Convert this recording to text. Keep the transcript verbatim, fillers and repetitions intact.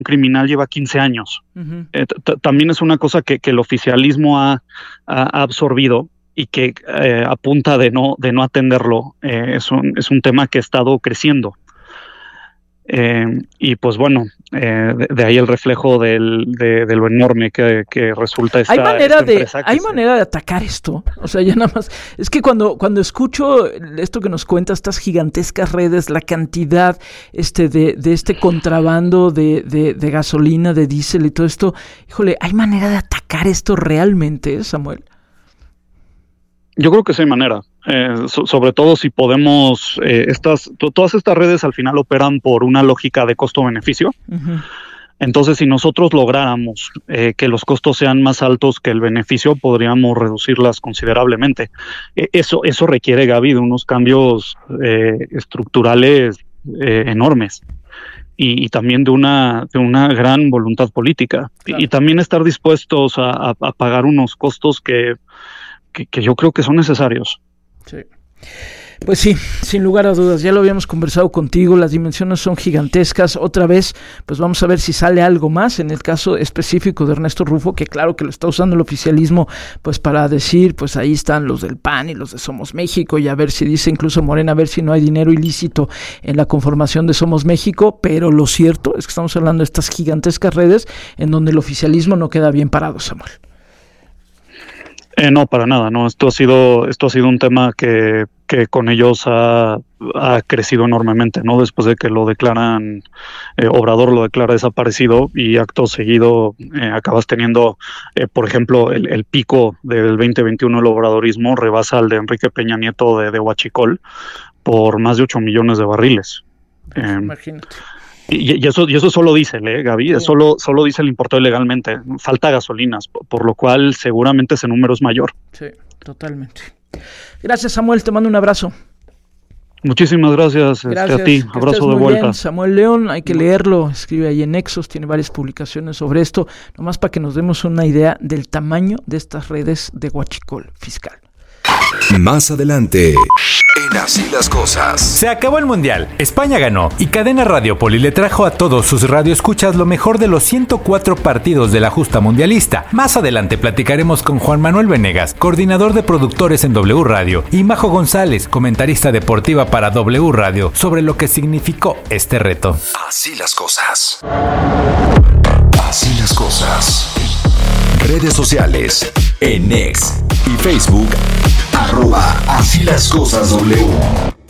criminal lleva quince años. Uh-huh. Eh, t- también es una cosa que, que el oficialismo ha, ha absorbido y que eh, a punta de no, de no atenderlo, eh, es, un, es un tema que ha estado creciendo. Eh, y pues bueno, eh, de, de ahí el reflejo del, de, de lo enorme que, que resulta esta, ¿Hay manera esta empresa. de, ¿hay se... manera de atacar esto? O sea, ya nada más, es que cuando, cuando escucho esto que nos cuenta, estas gigantescas redes, la cantidad este de, de este contrabando de, de, de gasolina, de diésel y todo esto, híjole, ¿hay manera de atacar esto realmente, Samuel? Yo creo que sí hay manera, eh, so, sobre todo si podemos, eh, estas, to, todas estas redes al final operan por una lógica de costo-beneficio. Uh-huh. Entonces, si nosotros lográramos eh, que los costos sean más altos que el beneficio, podríamos reducirlas considerablemente. Eh, eso, eso requiere, Gaby, de unos cambios eh, estructurales eh, enormes. Y, y también de una, de una gran voluntad política. Claro. Y, y también estar dispuestos a, a, a pagar unos costos que Que, que yo creo que son necesarios. Sí. Pues sí, sin lugar a dudas, ya lo habíamos conversado contigo, las dimensiones son gigantescas. Otra vez, pues vamos a ver si sale algo más en el caso específico de Ernesto Rufo, que claro que lo está usando el oficialismo pues para decir, pues ahí están los del P A N y los de Somos México, y a ver si dice incluso Morena, a ver si no hay dinero ilícito en la conformación de Somos México, pero lo cierto es que estamos hablando de estas gigantescas redes en donde el oficialismo no queda bien parado, Samuel. Eh, no, para nada, no. Esto ha sido, esto ha sido un tema que, que con ellos ha, ha crecido enormemente, ¿no? Después de que lo declaran, eh, Obrador lo declara desaparecido y acto seguido eh, acabas teniendo, eh, por ejemplo, el, el pico del veinte veintiuno del obradorismo rebasa al de Enrique Peña Nieto de, de Huachicol por más de ocho millones de barriles. Eh, Imagínate. Y, y eso y eso solo dice, ¿eh, Gaby? Sí. Solo, solo dice el importador legalmente. Falta gasolinas, por, por lo cual seguramente ese número es mayor. Sí, totalmente. Gracias, Samuel. Te mando un abrazo. Muchísimas gracias, gracias. Este, a ti. Abrazo de vuelta. Bien. Samuel León, hay que leerlo. Escribe ahí en Nexos, tiene varias publicaciones sobre esto. Nomás para que nos demos una idea del tamaño de estas redes de huachicol fiscal. Más adelante, en Así las Cosas. Se acabó el Mundial, España ganó y Cadena Radiopoli le trajo a todos sus radioescuchas lo mejor de los ciento cuatro partidos de la justa mundialista. Más adelante platicaremos con Juan Manuel Venegas, coordinador de productores en W Radio, y Majo González, comentarista deportiva para W Radio, sobre lo que significó este reto. Así las Cosas. Así las Cosas. Redes sociales, en X y Facebook, arroba Así las Cosas W.